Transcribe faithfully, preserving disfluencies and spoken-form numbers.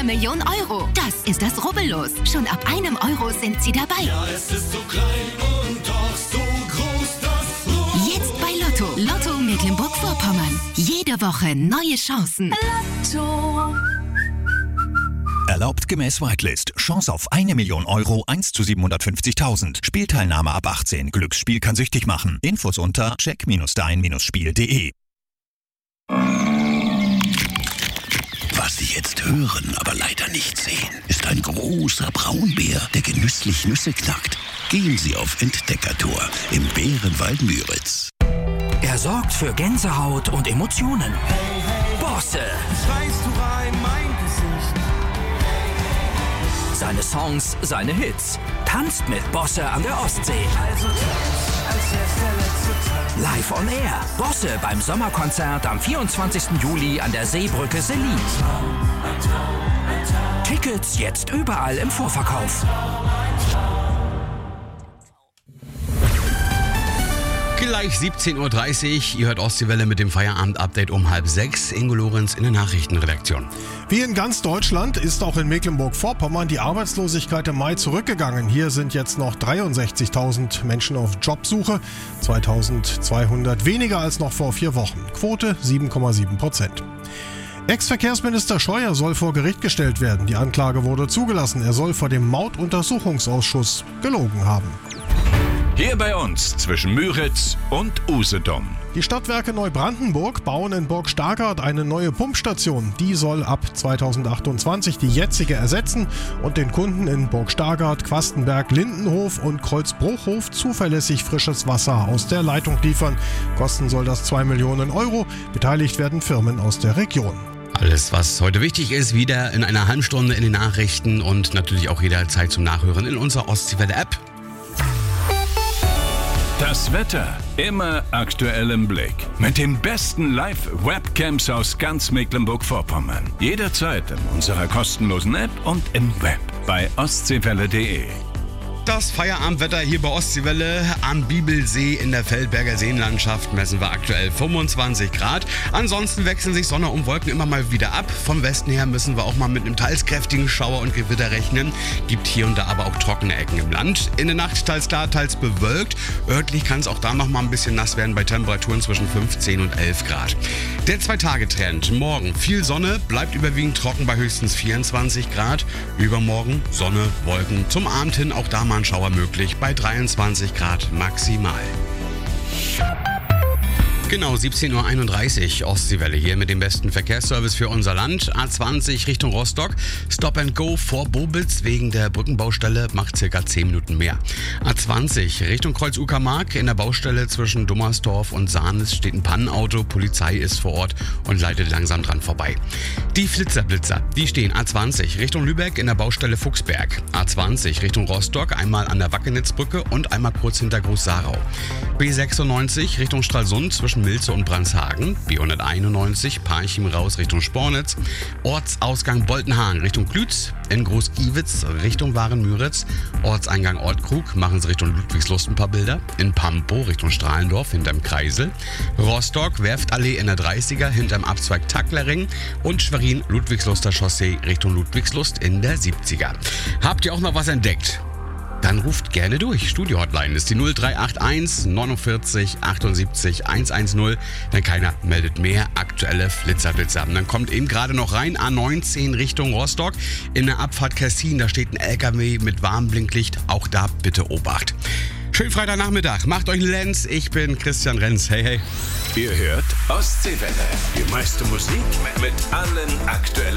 Million Euro. Das ist das Rubbellos. Schon ab einem Euro sind Sie dabei. Ja, es ist so klein und doch so groß, das Rubbellos. Jetzt bei Lotto. Lotto Mecklenburg-Vorpommern. Jede Woche neue Chancen. Lotto. Erlaubt gemäß Whitelist. Chance auf eine Million Euro, eins zu siebenhundertfünfzigtausend. Spielteilnahme ab achtzehn. Glücksspiel kann süchtig machen. Infos unter check dein Spiel punkt de. Was Sie jetzt hören, aber leider nicht sehen, ist ein großer Braunbär, der genüsslich Nüsse knackt. Gehen Sie auf Entdeckertour im Bärenwald Müritz. Er sorgt für Gänsehaut und Emotionen. Bosse. Schreist du rein, mein Gesicht. Seine Songs, seine Hits. Tanzt mit Bosse an der Ostsee. Also tanz, als wär's der letzte Tag. Live on Air. Bosse beim Sommerkonzert am vierundzwanzigsten Juli an der Seebrücke Selin. Tickets jetzt überall im Vorverkauf. Gleich siebzehn Uhr dreißig, ihr hört Ostseewelle mit dem Feierabend-Update um halb sechs. Ingo Lorenz in der Nachrichtenredaktion. Wie in ganz Deutschland ist auch in Mecklenburg-Vorpommern die Arbeitslosigkeit im Mai zurückgegangen. Hier sind jetzt noch dreiundsechzigtausend Menschen auf Jobsuche, zweitausendzweihundert weniger als noch vor vier Wochen. Quote sieben Komma sieben Prozent. Ex-Verkehrsminister Scheuer soll vor Gericht gestellt werden. Die Anklage wurde zugelassen. Er soll vor dem Mautuntersuchungsausschuss gelogen haben. Hier bei uns zwischen Müritz und Usedom. Die Stadtwerke Neubrandenburg bauen in Burg Stargard eine neue Pumpstation. Die soll ab zweitausendachtundzwanzig die jetzige ersetzen und den Kunden in Burg Stargard, Quastenberg, Lindenhof und Kreuzbruchhof zuverlässig frisches Wasser aus der Leitung liefern. Kosten soll das zwei Millionen Euro. Beteiligt werden Firmen aus der Region. Alles, was heute wichtig ist, wieder in einer halben Stunde in den Nachrichten und natürlich auch jederzeit zum Nachhören in unserer Ostseewelle-App. Das Wetter immer aktuell im Blick. Mit den besten Live-Webcams aus ganz Mecklenburg-Vorpommern. Jederzeit in unserer kostenlosen App und im Web bei ostseewelle punkt de. Das Feierabendwetter hier bei Ostseewelle am Bibelsee in der Feldberger Seenlandschaft messen wir aktuell fünfundzwanzig Grad. Ansonsten wechseln sich Sonne und Wolken immer mal wieder ab. Vom Westen her müssen wir auch mal mit einem teils kräftigen Schauer und Gewitter rechnen. Gibt hier und da aber auch trockene Ecken im Land. In der Nacht teils klar, teils bewölkt. Örtlich kann es auch da noch mal ein bisschen nass werden bei Temperaturen zwischen fünfzehn und elf Grad. Der Zwei-Tage-Trend. Morgen viel Sonne, bleibt überwiegend trocken bei höchstens vierundzwanzig Grad. Übermorgen Sonne, Wolken. Zum Abend hin auch da mal Schauer möglich bei dreiundzwanzig Grad maximal. Genau, siebzehn Uhr einunddreißig, Ostseewelle hier mit dem besten Verkehrsservice für unser Land. A zwanzig Richtung Rostock, Stop and Go vor Bobitz wegen der Brückenbaustelle macht circa zehn Minuten mehr. A zwanzig Richtung Kreuz-Uckermark, in der Baustelle zwischen Dummersdorf und Sahnes steht ein Pannenauto, Polizei ist vor Ort und leitet langsam dran vorbei. Die Flitzerblitzer, die stehen A zwanzig Richtung Lübeck in der Baustelle Fuchsberg. A zwanzig Richtung Rostock, einmal an der Wackenitzbrücke und einmal kurz hinter Groß-Sarau. B sechsundneunzig Richtung Stralsund zwischen Milze und Brandshagen, B hunderteinundneunzig Parchim raus Richtung Spornitz, Ortsausgang Boltenhagen Richtung Klütz, in Groß-Giewitz Richtung Waren-Müritz, Ortseingang Ortkrug, machen Sie Richtung Ludwigslust ein paar Bilder, in Pampo Richtung Strahlendorf hinterm Kreisel, Rostock Werftallee in der dreißiger hinterm Abzweig Tacklerring und Schwerin Ludwigsluster Chaussee Richtung Ludwigslust in der siebziger. Habt ihr auch noch was entdeckt? Dann ruft gerne durch. Studio-Hotline ist die null drei acht eins neunundvierzig achtundsiebzig hundertzehn. Denn keiner meldet mehr aktuelle Flitzerblitzer. Und dann kommt eben gerade noch rein A neunzehn Richtung Rostock. In der Abfahrt Kessin, da steht ein L K W mit warmem Blinklicht. Auch da bitte Obacht. Schönen Freitagnachmittag. Macht euch einen Lenz. Ich bin Christian Renz. Hey, hey. Ihr hört Ostseewelle. Die meiste Musik mit allen aktuellen